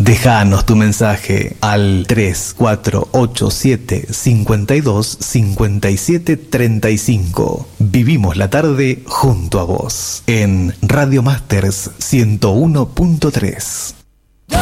Déjanos tu mensaje al 3487 52 57 35. Vivimos la tarde junto a vos en Radio Masters 101.3.